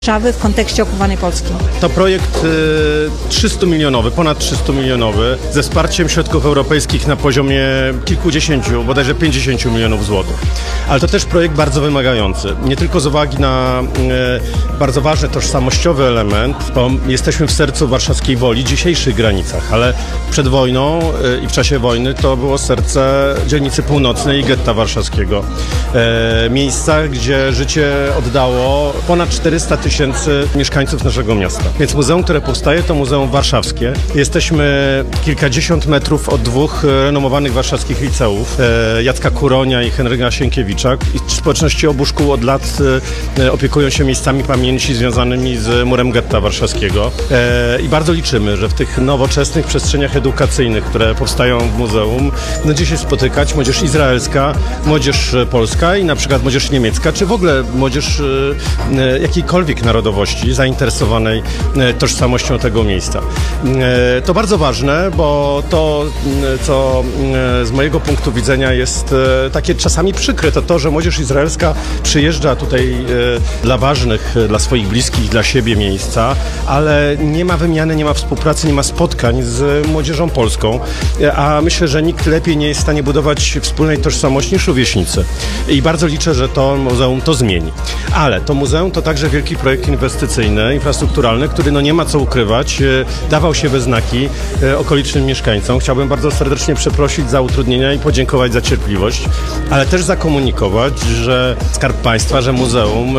Warszawy w kontekście okupowanej Polski. To projekt 300-milionowy, ponad 300-milionowy, ze wsparciem środków europejskich na poziomie kilkudziesięciu, bodajże 50 milionów złotych. Ale to też projekt bardzo wymagający. Nie tylko z uwagi na bardzo ważny tożsamościowy element, bo jesteśmy w sercu warszawskiej Woli, dzisiejszych granicach, ale przed wojną i w czasie wojny to było serce dzielnicy północnej i getta warszawskiego. Miejsca, gdzie życie oddało ponad 400 000 mieszkańców naszego miasta. Więc muzeum, które powstaje, to Muzeum Warszawskie. Jesteśmy kilkadziesiąt metrów od dwóch renomowanych warszawskich liceów, Jacka Kuronia i Henryka Sienkiewicza. I społeczności obu szkół od lat opiekują się miejscami pamięci związanymi z murem getta warszawskiego. I bardzo liczymy, że w tych nowoczesnych przestrzeniach edukacyjnych, które powstają w muzeum, będzie się spotykać młodzież izraelska, młodzież polska i na przykład młodzież niemiecka, czy w ogóle młodzież jakiejkolwiek narodowości zainteresowanej tożsamością tego miejsca. To bardzo ważne, bo to, co z mojego punktu widzenia jest takie czasami przykre, to, że młodzież izraelska przyjeżdża tutaj dla ważnych, dla swoich bliskich, dla siebie miejsca, ale nie ma wymiany, nie ma współpracy, nie ma spotkań z młodzieżą polską, a myślę, że nikt lepiej nie jest w stanie budować wspólnej tożsamości niż rówieśnicy. I bardzo liczę, że to muzeum to zmieni. Ale to muzeum to także wielki projekt inwestycyjny, infrastrukturalny, który nie ma co ukrywać, dawał się we znaki okolicznym mieszkańcom. Chciałbym bardzo serdecznie przeprosić za utrudnienia i podziękować za cierpliwość, ale też zakomunikować, że Skarb Państwa, że muzeum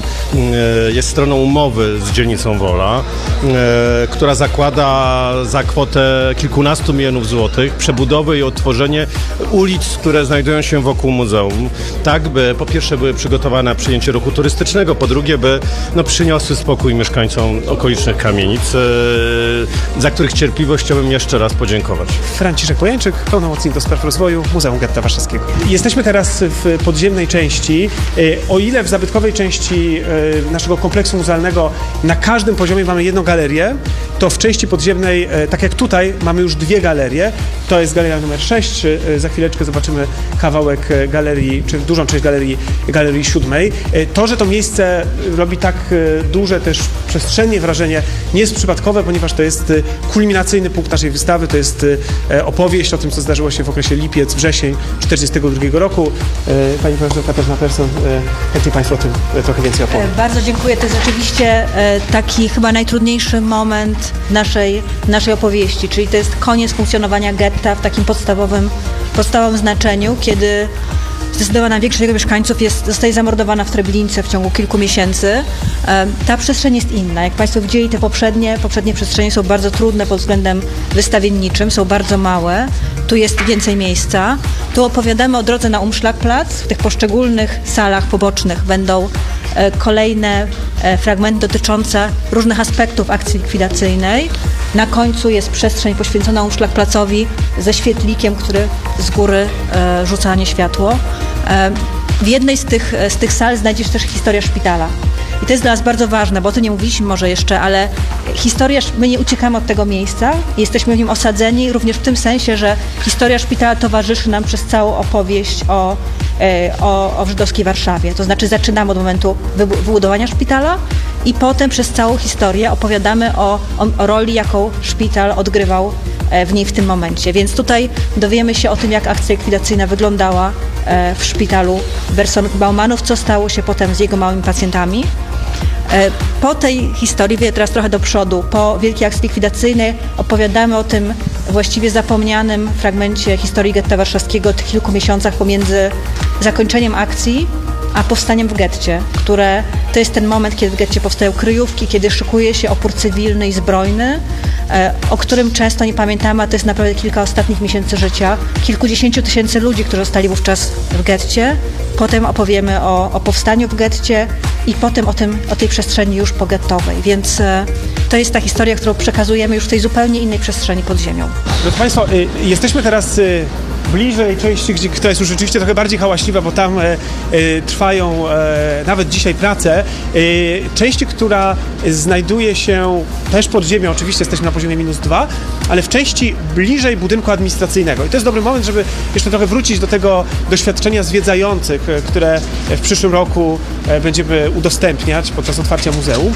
jest stroną umowy z dzielnicą Wola, która zakłada za kwotę kilkunastu milionów złotych przebudowę i odtworzenie ulic, które znajdują się wokół muzeum, tak by po pierwsze były przygotowane na przyjęcie ruchu turystycznego, po drugie by przyniosły spokój mieszkańcom okolicznych kamienic, za których cierpliwość chciałbym jeszcze raz podziękować. Franciszek Pojańczyk, pełnomocnik do spraw rozwoju Muzeum Getta Warszawskiego. Jesteśmy teraz w podziemnej części. O ile w zabytkowej części naszego kompleksu muzealnego na każdym poziomie mamy jedną galerię, to w części podziemnej, tak jak tutaj, mamy już dwie galerie. To jest galeria numer 6. Za chwileczkę zobaczymy kawałek galerii, czy dużą część galerii 7. To, że to miejsce robi tak duże też przestrzennie wrażenie, nie jest przypadkowe, ponieważ to jest kulminacyjny punkt naszej wystawy. To jest opowieść o tym, co zdarzyło się w okresie lipiec-wrzesień 1942 roku. Pani profesor Katarzyna Persson, chętnie Państwo o tym trochę więcej opowiem. Bardzo dziękuję. To jest rzeczywiście taki chyba najtrudniejszy moment naszej opowieści, czyli to jest koniec funkcjonowania getta w takim podstawowym znaczeniu, kiedy zdecydowana większość jego mieszkańców zostaje zamordowana w Treblince w ciągu kilku miesięcy. Ta przestrzeń jest inna. Jak Państwo widzieli, te poprzednie przestrzenie są bardzo trudne pod względem wystawienniczym, są bardzo małe. Tu jest więcej miejsca. Tu opowiadamy o drodze na Umschlagplatz. W tych poszczególnych salach pobocznych będą kolejne fragmenty dotyczące różnych aspektów akcji likwidacyjnej. Na końcu jest przestrzeń poświęcona Umschlagplatzowi ze świetlikiem, który z góry rzuca na nie światło. W jednej z tych sal znajdzie się też historia szpitala. I to jest dla nas bardzo ważne, bo o tym nie mówiliśmy może jeszcze, ale my nie uciekamy od tego miejsca, jesteśmy w nim osadzeni również w tym sensie, że historia szpitala towarzyszy nam przez całą opowieść o żydowskiej Warszawie. To znaczy zaczynamy od momentu wybudowania szpitala i potem przez całą historię opowiadamy o roli, jaką szpital odgrywał w niej w tym momencie. Więc tutaj dowiemy się o tym, jak akcja likwidacyjna wyglądała w szpitalu Berson-Baumanów, co stało się potem z jego małymi pacjentami. Po tej historii, teraz trochę do przodu, po wielkiej akcji likwidacyjnej opowiadamy o tym właściwie zapomnianym fragmencie historii getta warszawskiego, tych kilku miesiącach pomiędzy zakończeniem akcji a powstaniem w getcie, które to jest ten moment, kiedy w getcie powstają kryjówki, kiedy szykuje się opór cywilny i zbrojny, o którym często nie pamiętamy, a to jest naprawdę kilka ostatnich miesięcy życia, kilkudziesięciu tysięcy ludzi, którzy zostali wówczas w getcie. Potem opowiemy o powstaniu w getcie i potem o tej przestrzeni już pogettowej. Więc to jest ta historia, którą przekazujemy już w tej zupełnie innej przestrzeni pod ziemią. Drodzy Państwo, jesteśmy teraz bliżej części, która jest już rzeczywiście trochę bardziej hałaśliwa, bo tam trwają nawet dzisiaj prace. Części, która znajduje się też pod ziemią, oczywiście jesteśmy na poziomie -2, ale w części bliżej budynku administracyjnego. I to jest dobry moment, żeby jeszcze trochę wrócić do tego doświadczenia zwiedzających, które w przyszłym roku będziemy udostępniać podczas otwarcia muzeum.